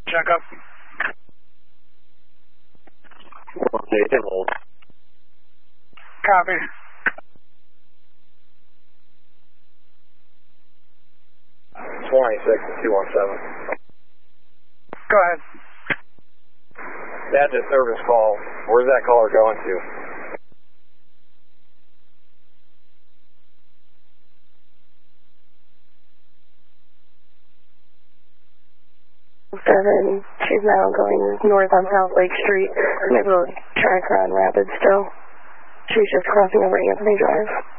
Check up. Okay, can hold. Copy. Go ahead. That's a service call. Where's that caller going to? She's now going north on South Lake Street. I'm able to track her on Rapid still. She's just crossing over Anthony Drive.